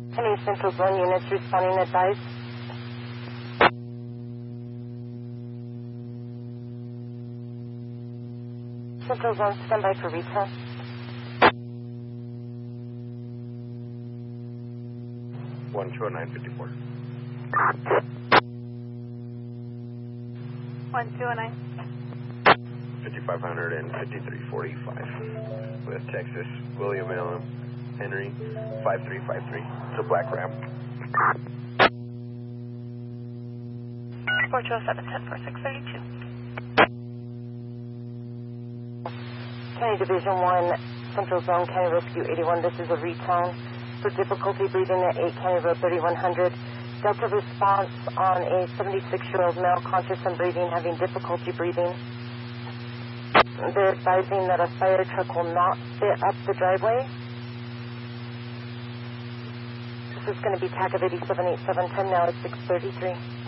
Any Central Zone units responding advised? Central Zone, stand by for return. One 20954. 1209. 5500 and 5345 with Texas William Allen Henry 5353. It's a black Ram. 4207 104632. County Division 1, Central Zone, County Rescue 81. This is a retone for difficulty breathing at 8 County Road 3100. Delta response on a 76-year-old male conscious and breathing, having difficulty breathing. They're advising that a fire truck will not fit up the driveway. This is going to be TAC of 878710 now at 6:33.